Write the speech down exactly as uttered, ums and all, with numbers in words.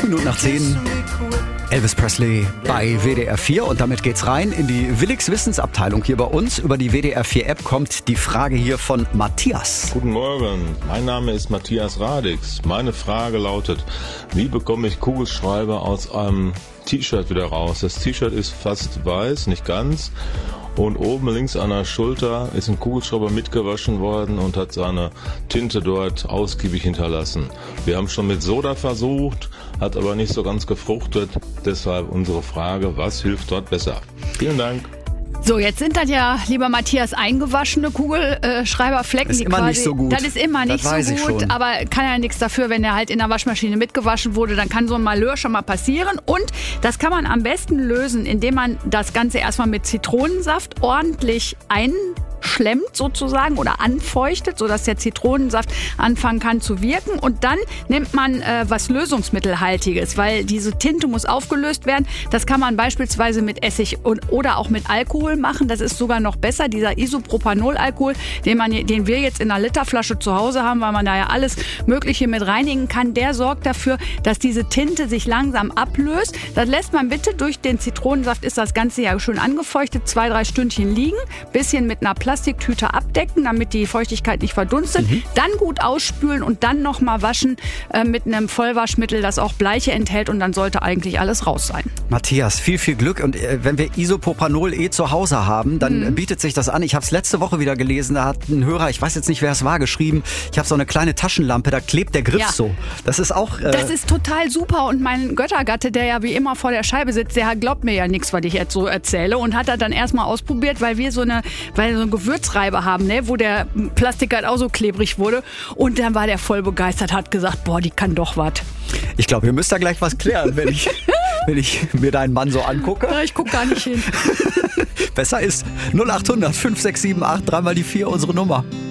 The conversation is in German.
Minuten nach zehn. Elvis Presley bei W D R vier und damit geht's rein in die Willigs Wissensabteilung hier bei uns. Über die W D R vier App kommt die Frage hier von Matthias. Guten Morgen, mein Name ist Matthias Radix. Meine Frage lautet, wie bekomme ich Kugelschreiber aus einem T-Shirt wieder raus? Das T-Shirt ist fast weiß, nicht ganz. Und oben links an der Schulter ist ein Kugelschreiber mitgewaschen worden und hat seine Tinte dort ausgiebig hinterlassen. Wir haben schon mit Soda versucht, hat aber nicht so ganz gefruchtet. Deshalb unsere Frage, was hilft dort besser? Vielen Dank. So, jetzt sind das ja, lieber Matthias, eingewaschene Kugelschreiberflecken. Ist die immer quasi, nicht so gut. Das ist immer Das nicht weiß so ich gut, schon. aber kann ja nichts dafür, wenn der halt in der Waschmaschine mitgewaschen wurde, dann kann so ein Malheur schon mal passieren. Und das kann man am besten lösen, indem man das Ganze erstmal mit Zitronensaft ordentlich einschlemmt sozusagen oder anfeuchtet, sodass der Zitronensaft anfangen kann zu wirken. Und dann nimmt man äh, was Lösungsmittelhaltiges, weil diese Tinte muss aufgelöst werden. Das kann man beispielsweise mit Essig und, oder auch mit Alkohol machen. Das ist sogar noch besser, dieser Isopropanol-Alkohol, den, man, den wir jetzt in einer Literflasche zu Hause haben, weil man da ja alles Mögliche mit reinigen kann. Der sorgt dafür, dass diese Tinte sich langsam ablöst. Das lässt man bitte durch den Zitronensaft, ist das Ganze ja schön angefeuchtet, zwei, drei Stündchen liegen, bisschen mit einer Plastiktüte abdecken, damit die Feuchtigkeit nicht verdunstet. Mhm. Dann gut ausspülen und dann nochmal waschen äh, mit einem Vollwaschmittel, das auch Bleiche enthält, und dann sollte eigentlich alles raus sein. Matthias, viel, viel Glück. Und äh, wenn wir Isopropanol eh zu Hause haben, dann Mhm. bietet sich das an. Ich habe es letzte Woche wieder gelesen, da hat ein Hörer, ich weiß jetzt nicht, wer es war, geschrieben, ich habe so eine kleine Taschenlampe, da klebt der Griff Ja. so. Das ist auch... Äh, Das ist total super, und mein Göttergatte, der ja wie immer vor der Scheibe sitzt, der glaubt mir ja nichts, was ich jetzt so erzähle, und hat das dann erstmal ausprobiert, weil wir so eine, weil wir so eine Gewürzreibe haben, ne, wo der Plastik halt auch so klebrig wurde, und dann war der voll begeistert, hat gesagt, boah, die kann doch was. ich glaube, wir müssen da gleich was klären, wenn ich, wenn ich mir deinen Mann so angucke. Ja, ich guck gar nicht hin. Besser ist null acht hundert fünf sechs sieben acht, dreimal die vier, unsere Nummer.